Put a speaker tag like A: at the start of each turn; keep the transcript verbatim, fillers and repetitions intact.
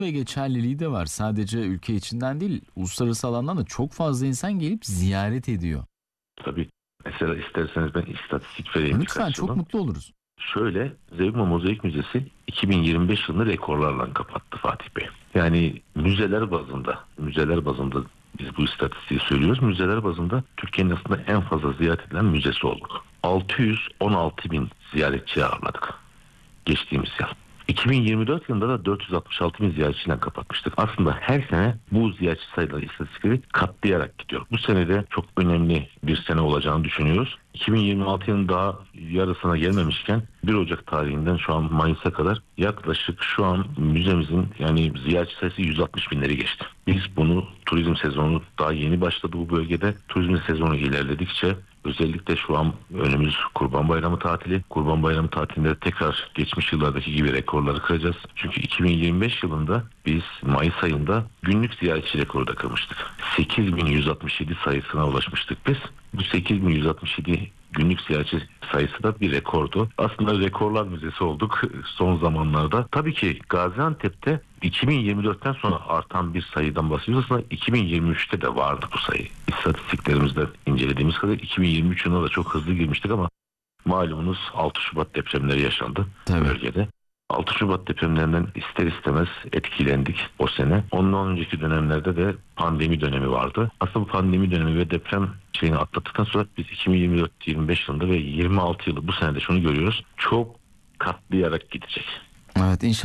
A: ve geçerliliği de var. Sadece ülke içinden değil, uluslararası alandan da çok fazla insan gelip ziyaret ediyor.
B: Tabii. Mesela isterseniz ben istatistik vereyim
A: Lütfen,
B: birkaç
A: çok
B: yılın.
A: mutlu oluruz.
B: Şöyle, Zeugma Mozaik Müzesi iki bin yirmi beş yılını rekorlarla kapattı Fatih Bey. Yani müzeler bazında, müzeler bazında biz bu istatistiği söylüyoruz. Müzeler bazında Türkiye'nin aslında en fazla ziyaret edilen müzesi olduk. altı yüz on altı bin ziyaretçi ağırladık geçtiğimiz yıl. iki bin yirmi dört yılında da dört yüz altmış altı bin ziyaretçiyle kapatmıştık. Aslında her sene bu ziyaretçi sayıları istatistikleri katlayarak gidiyor. Bu sene de çok önemli bir sene olacağını düşünüyoruz. iki bin yirmi altı yılının daha yarısına gelmemişken bir Ocak tarihinden şu an Mayıs'a kadar yaklaşık şu an müzemizin yani ziyaretçi sayısı yüz altmış binleri geçti. Biz bunu turizm sezonu daha yeni başladı bu bölgede. Turizm sezonu ilerledikçe özellikle şu an önümüz Kurban Bayramı tatili. Kurban Bayramı tatilinde tekrar geçmiş yıllardaki gibi rekorları kıracağız. Çünkü iki bin yirmi beş yılında biz Mayıs ayında günlük ziyaretçi rekoru da kırmıştık. sekiz bin yüz altmış yedi sayısına ulaşmıştık biz. Bu sekiz bin yüz altmış yedi günlük ziyaretçi sayısı da bir rekordu. Aslında rekorlar müzesi olduk son zamanlarda. Tabii ki Gaziantep'te iki bin yirmi dörtten sonra artan bir sayıdan bahsediyoruz. Aslında iki bin yirmi üçte de vardı bu sayı. İstatistiklerimizde incelediğimiz kadar iki bin yirmi üç yılına da çok hızlı girmiştik ama malumunuz altı Şubat depremleri yaşandı
A: Tabii.
B: bölgede. altı Şubat depremlerinden ister istemez etkilendik o sene. Ondan önceki dönemlerde de pandemi dönemi vardı. Aslında bu pandemi dönemi ve deprem şeyini atlattıktan sonra biz iki bin yirmi dört yirmi beş yılında ve yirmi altı yılı bu senede şunu görüyoruz. Çok katlayarak gidecek.
A: Evet, inşallah.